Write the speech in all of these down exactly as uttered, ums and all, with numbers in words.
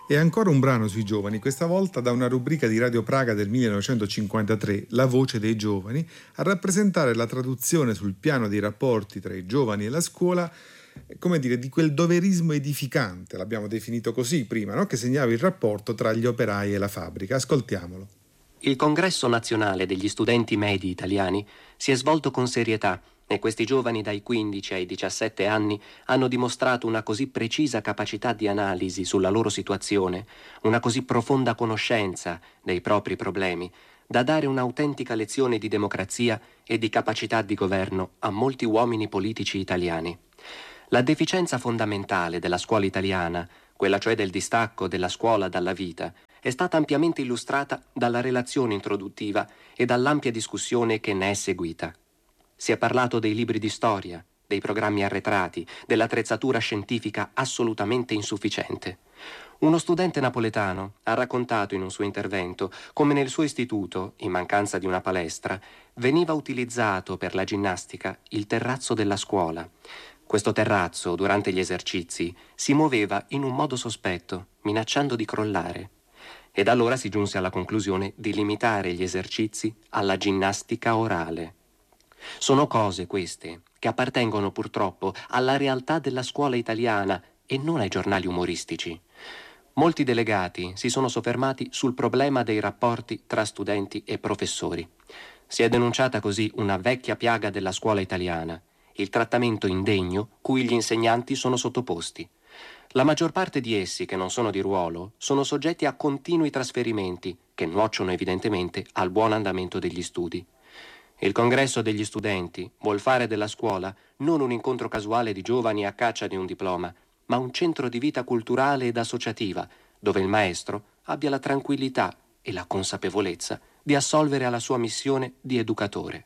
E ancora un brano sui giovani, questa volta da una rubrica di Radio Praga del millenovecentocinquantatré, La voce dei giovani, a rappresentare la traduzione sul piano dei rapporti tra i giovani e la scuola, come dire, di quel doverismo edificante, l'abbiamo definito così prima, no? Che segnava il rapporto tra gli operai e la fabbrica. Ascoltiamolo. Il Congresso Nazionale degli Studenti Medi Italiani si è svolto con serietà e questi giovani dai quindici ai diciassette anni hanno dimostrato una così precisa capacità di analisi sulla loro situazione, una così profonda conoscenza dei propri problemi, da dare un'autentica lezione di democrazia e di capacità di governo a molti uomini politici italiani. La deficienza fondamentale della scuola italiana, quella cioè del distacco della scuola dalla vita, è stata ampiamente illustrata dalla relazione introduttiva e dall'ampia discussione che ne è seguita. Si è parlato dei libri di storia, dei programmi arretrati, dell'attrezzatura scientifica assolutamente insufficiente. Uno studente napoletano ha raccontato in un suo intervento come nel suo istituto, in mancanza di una palestra, veniva utilizzato per la ginnastica il terrazzo della scuola. Questo terrazzo, durante gli esercizi, si muoveva in un modo sospetto, minacciando di crollare. Ed allora si giunse alla conclusione di limitare gli esercizi alla ginnastica orale. Sono cose queste che appartengono purtroppo alla realtà della scuola italiana e non ai giornali umoristici. Molti delegati si sono soffermati sul problema dei rapporti tra studenti e professori. Si è denunciata così una vecchia piaga della scuola italiana, il trattamento indegno cui gli insegnanti sono sottoposti. La maggior parte di essi, che non sono di ruolo, sono soggetti a continui trasferimenti che nuocciono evidentemente al buon andamento degli studi. Il congresso degli studenti vuol fare della scuola non un incontro casuale di giovani a caccia di un diploma, ma un centro di vita culturale ed associativa, dove il maestro abbia la tranquillità e la consapevolezza di assolvere alla sua missione di educatore.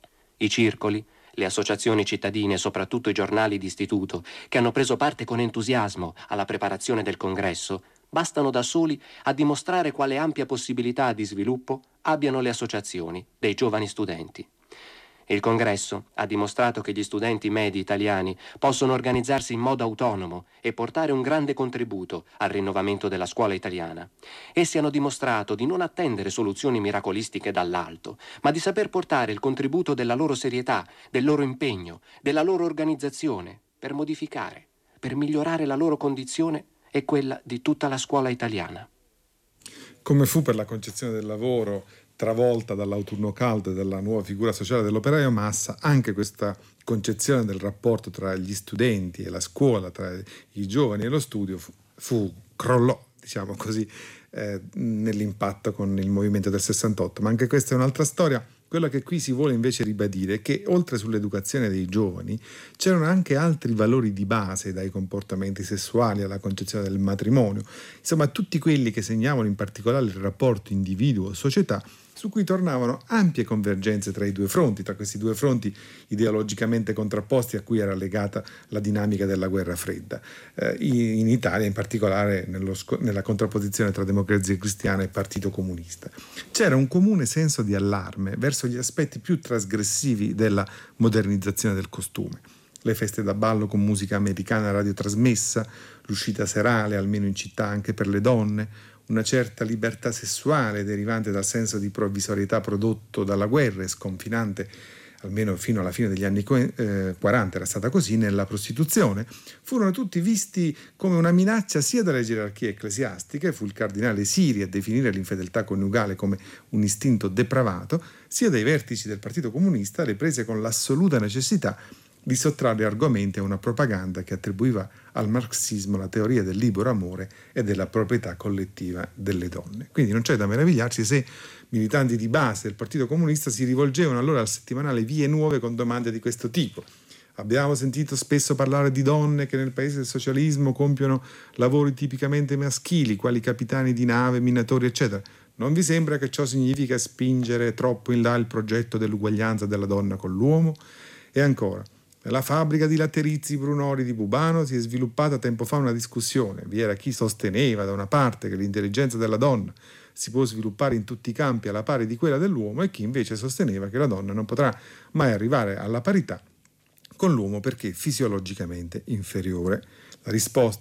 I circoli, le associazioni cittadine e soprattutto i giornali d'istituto, che hanno preso parte con entusiasmo alla preparazione del congresso, bastano da soli a dimostrare quale ampia possibilità di sviluppo abbiano le associazioni dei giovani studenti. Il congresso ha dimostrato che gli studenti medi italiani possono organizzarsi in modo autonomo e portare un grande contributo al rinnovamento della scuola italiana. Essi hanno dimostrato di non attendere soluzioni miracolistiche dall'alto, ma di saper portare il contributo della loro serietà, del loro impegno, della loro organizzazione per modificare, per migliorare la loro condizione e quella di tutta la scuola italiana. Come fu per la concezione del lavoro travolta dall'autunno caldo e dalla nuova figura sociale dell'operaio massa, anche questa concezione del rapporto tra gli studenti e la scuola, tra i giovani e lo studio, fu, fu crollò, diciamo così, eh, nell'impatto con il movimento del sessantotto. Ma anche questa è un'altra storia. Quello che qui si vuole invece ribadire è che oltre sull'educazione dei giovani c'erano anche altri valori di base, dai comportamenti sessuali alla concezione del matrimonio, insomma tutti quelli che segnavano in particolare il rapporto individuo-società, su cui tornavano ampie convergenze tra i due fronti, tra questi due fronti ideologicamente contrapposti a cui era legata la dinamica della guerra fredda. Eh, in Italia in particolare nello, nella contrapposizione tra Democrazia Cristiana e Partito Comunista. C'era un comune senso di allarme verso gli aspetti più trasgressivi della modernizzazione del costume. Le feste da ballo con musica americana radiotrasmessa, l'uscita serale, almeno in città anche per le donne, una certa libertà sessuale derivante dal senso di provvisorietà prodotto dalla guerra e sconfinante, almeno fino alla fine degli anni quaranta era stata così, nella prostituzione, furono tutti visti come una minaccia sia dalle gerarchie ecclesiastiche, fu il cardinale Siri a definire l'infedeltà coniugale come un istinto depravato, sia dai vertici del Partito Comunista, le prese con l'assoluta necessità di sottrarre argomenti a una propaganda che attribuiva al marxismo la teoria del libero amore e della proprietà collettiva delle donne. Quindi non c'è da meravigliarsi se militanti di base del Partito Comunista si rivolgevano allora al settimanale Vie Nuove con domande di questo tipo. Abbiamo sentito spesso parlare di donne che nel paese del socialismo compiono lavori tipicamente maschili, quali capitani di nave, minatori, eccetera. Non vi sembra che ciò significa spingere troppo in là il progetto dell'uguaglianza della donna con l'uomo? E ancora, nella fabbrica di latterizi Brunori di Bubano si è sviluppata tempo fa una discussione. Vi era chi sosteneva da una parte che l'intelligenza della donna si può sviluppare in tutti i campi alla pari di quella dell'uomo e chi invece sosteneva che la donna non potrà mai arrivare alla parità con l'uomo perché fisiologicamente inferiore. La risposta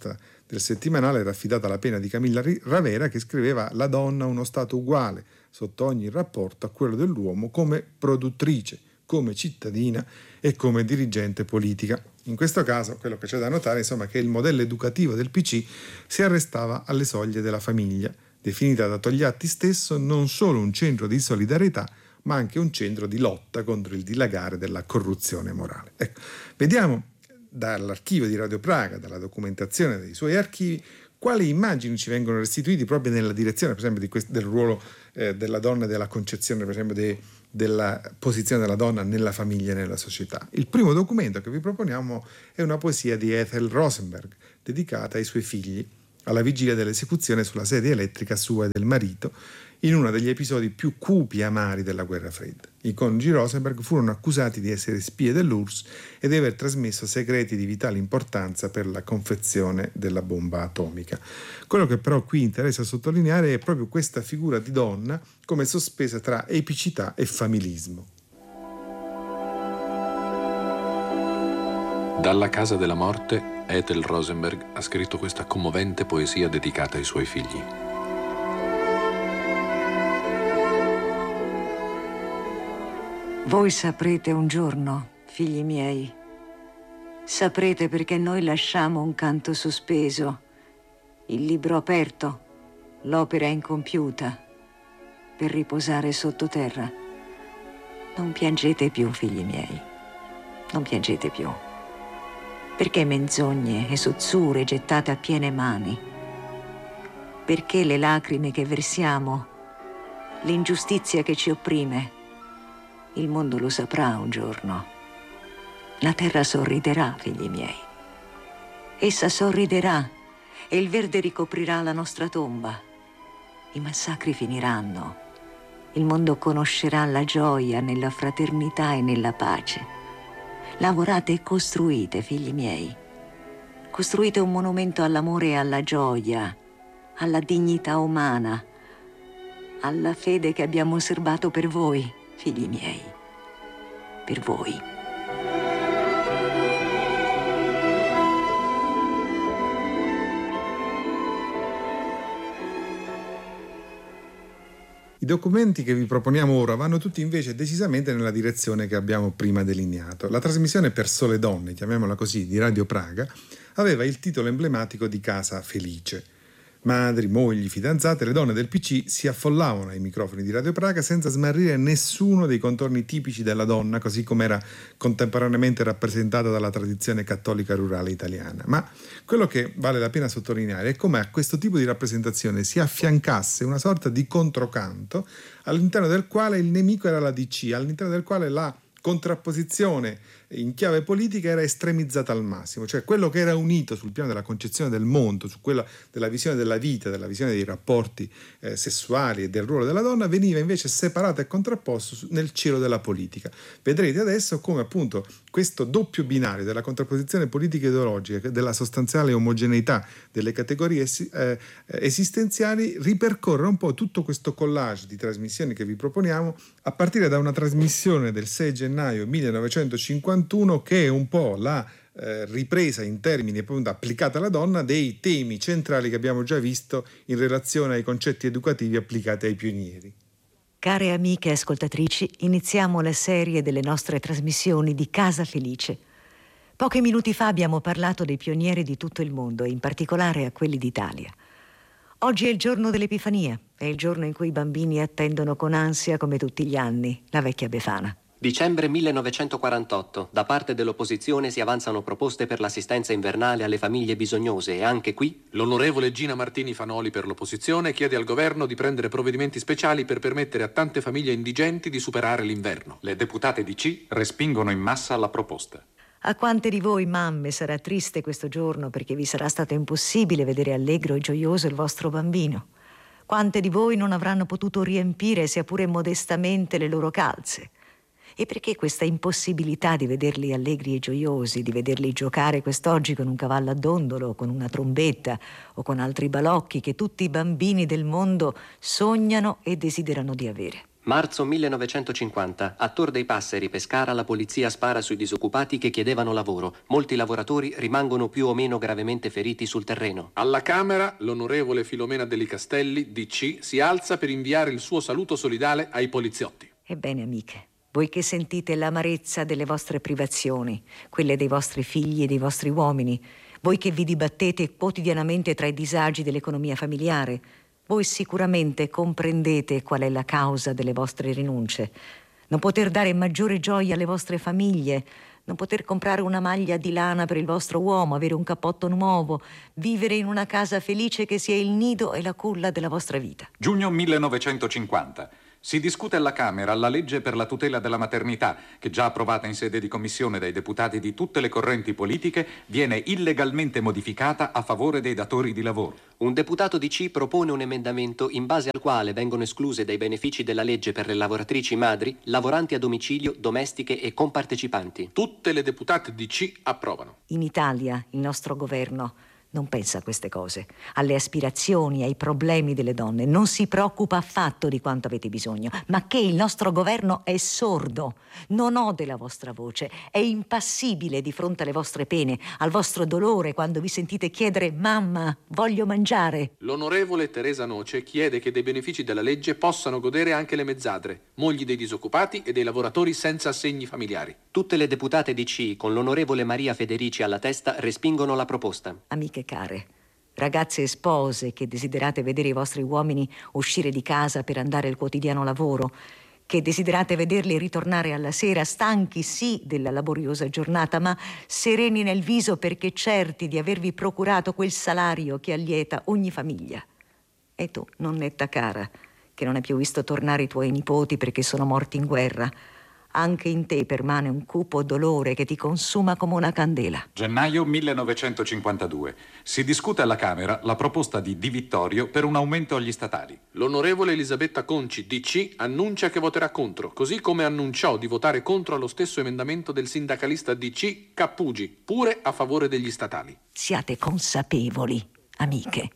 del settimanale era affidata alla pena di Camilla Ravera, che scriveva: la donna ha uno stato uguale sotto ogni rapporto a quello dell'uomo, come produttrice, come cittadina e come dirigente politica. In questo caso quello che c'è da notare, insomma, è che il modello educativo del P C si arrestava alle soglie della famiglia, definita da Togliatti stesso non solo un centro di solidarietà, ma anche un centro di lotta contro il dilagare della corruzione morale. Ecco, vediamo dall'archivio di Radio Praga, dalla documentazione dei suoi archivi, quali immagini ci vengono restituiti proprio nella direzione, per esempio, di questo, del ruolo eh, della donna e della concezione, per esempio, de, della posizione della donna nella famiglia e nella società. Il primo documento che vi proponiamo è una poesia di Ethel Rosenberg, dedicata ai suoi figli, alla vigilia dell'esecuzione sulla sedia elettrica sua e del marito, in uno degli episodi più cupi e amari della guerra fredda. I coniugi Rosenberg furono accusati di essere spie dell'U R S S e di aver trasmesso segreti di vitale importanza per la confezione della bomba atomica. Quello che però qui interessa sottolineare è proprio questa figura di donna come sospesa tra epicità e familismo. Dalla casa della morte, Ethel Rosenberg ha scritto questa commovente poesia dedicata ai suoi figli. Voi saprete un giorno, figli miei, saprete perché noi lasciamo un canto sospeso, il libro aperto, l'opera incompiuta, per riposare sottoterra. Non piangete più, figli miei, non piangete più. Perché menzogne e sozzure gettate a piene mani? Perché le lacrime che versiamo, l'ingiustizia che ci opprime? Il mondo lo saprà un giorno. La terra sorriderà, figli miei. Essa sorriderà e il verde ricoprirà la nostra tomba. I massacri finiranno. Il mondo conoscerà la gioia nella fraternità e nella pace. Lavorate e costruite, figli miei. Costruite un monumento all'amore e alla gioia, alla dignità umana, alla fede che abbiamo serbato per voi, figli miei, per voi. I documenti che vi proponiamo ora vanno tutti invece decisamente nella direzione che abbiamo prima delineato. La trasmissione Per Sole Donne, chiamiamola così, di Radio Praga, aveva il titolo emblematico di Casa Felice. Madri, mogli, fidanzate, le donne del P C si affollavano ai microfoni di Radio Praga senza smarrire nessuno dei contorni tipici della donna, così come era contemporaneamente rappresentata dalla tradizione cattolica rurale italiana. Ma quello che vale la pena sottolineare è come a questo tipo di rappresentazione si affiancasse una sorta di controcanto all'interno del quale il nemico era la D C, all'interno del quale la contrapposizione in chiave politica era estremizzata al massimo, cioè quello che era unito sul piano della concezione del mondo, su quella della visione della vita, della visione dei rapporti eh, sessuali e del ruolo della donna, veniva invece separato e contrapposto nel cielo della politica. Vedrete adesso come appunto questo doppio binario della contrapposizione politica e ideologica, della sostanziale omogeneità delle categorie eh, esistenziali, ripercorre un po' tutto questo collage di trasmissioni che vi proponiamo, a partire da una trasmissione del sei gennaio millenovecentocinquantuno che è un po' la eh, ripresa in termini appunto applicata alla donna dei temi centrali che abbiamo già visto in relazione ai concetti educativi applicati ai pionieri. Care amiche ascoltatrici, iniziamo la serie delle nostre trasmissioni di Casa Felice. Pochi minuti fa abbiamo parlato dei pionieri di tutto il mondo e in particolare a quelli d'Italia. Oggi è il giorno dell'Epifania, è il giorno in cui i bambini attendono con ansia, come tutti gli anni, la vecchia Befana. Dicembre millenovecentoquarantotto. Da parte dell'opposizione si avanzano proposte per l'assistenza invernale alle famiglie bisognose e anche qui l'onorevole Gina Martini Fanoli per l'opposizione chiede al governo di prendere provvedimenti speciali per permettere a tante famiglie indigenti di superare l'inverno. Le deputate D C respingono in massa la proposta. A quante di voi, mamme, sarà triste questo giorno perché vi sarà stato impossibile vedere allegro e gioioso il vostro bambino? Quante di voi non avranno potuto riempire, sia pure modestamente, le loro calze? E perché questa impossibilità di vederli allegri e gioiosi, di vederli giocare quest'oggi con un cavallo a dondolo, con una trombetta o con altri balocchi che tutti i bambini del mondo sognano e desiderano di avere? Marzo millenovecentocinquanta. A Tor dei Passeri, Pescara, la polizia spara sui disoccupati che chiedevano lavoro. Molti lavoratori rimangono più o meno gravemente feriti sul terreno. Alla Camera, l'onorevole Filomena Deli Castelli, D C, si alza per inviare il suo saluto solidale ai poliziotti. Ebbene, amiche, voi che sentite l'amarezza delle vostre privazioni, quelle dei vostri figli e dei vostri uomini, voi che vi dibattete quotidianamente tra i disagi dell'economia familiare, voi sicuramente comprendete qual è la causa delle vostre rinunce. Non poter dare maggiore gioia alle vostre famiglie, non poter comprare una maglia di lana per il vostro uomo, avere un cappotto nuovo, vivere in una casa felice che sia il nido e la culla della vostra vita. Giugno millenovecentocinquanta. Si discute alla Camera la legge per la tutela della maternità, che già approvata in sede di commissione dai deputati di tutte le correnti politiche, viene illegalmente modificata a favore dei datori di lavoro. Un deputato D C propone un emendamento in base al quale vengono escluse dai benefici della legge per le lavoratrici madri, lavoranti a domicilio, domestiche e compartecipanti. Tutte le deputate D C approvano. In Italia il nostro governo non pensa a queste cose, alle aspirazioni, ai problemi delle donne, non si preoccupa affatto di quanto avete bisogno, ma che il nostro governo è sordo, non ode la vostra voce, è impassibile di fronte alle vostre pene, al vostro dolore quando vi sentite chiedere «Mamma, voglio mangiare». L'onorevole Teresa Noce chiede che dei benefici della legge possano godere anche le mezzadre, mogli dei disoccupati e dei lavoratori senza assegni familiari. Tutte le deputate D C, con l'onorevole Maria Federici alla testa, respingono la proposta. Amiche care, ragazze e spose che desiderate vedere i vostri uomini uscire di casa per andare al quotidiano lavoro, che desiderate vederli ritornare alla sera stanchi sì della laboriosa giornata, ma sereni nel viso perché certi di avervi procurato quel salario che allieta ogni famiglia. E tu, nonnetta cara, che non hai più visto tornare i tuoi nipoti perché sono morti in guerra, anche in te permane un cupo dolore che ti consuma come una candela. Gennaio millenovecentocinquantadue. Si discute alla Camera la proposta di Di Vittorio per un aumento agli statali. L'onorevole Elisabetta Conci, D C, annuncia che voterà contro, così come annunciò di votare contro allo stesso emendamento del sindacalista D C Cappugi, pure a favore degli statali. Siate consapevoli, amiche.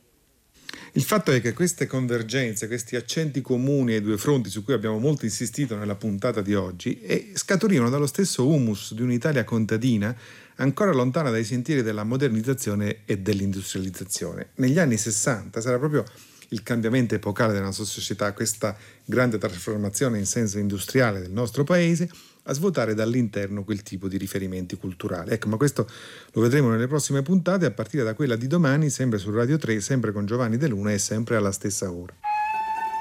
Il fatto è che queste convergenze, questi accenti comuni ai due fronti su cui abbiamo molto insistito nella puntata di oggi, eh, scaturivano dallo stesso humus di un'Italia contadina ancora lontana dai sentieri della modernizzazione e dell'industrializzazione. Negli anni sessanta sarà proprio il cambiamento epocale della nostra società, questa grande trasformazione in senso industriale del nostro paese, a svuotare dall'interno quel tipo di riferimenti culturali. Ecco, ma questo lo vedremo nelle prossime puntate, a partire da quella di domani, sempre su Radio tre, sempre con Giovanni De Luna e sempre alla stessa ora.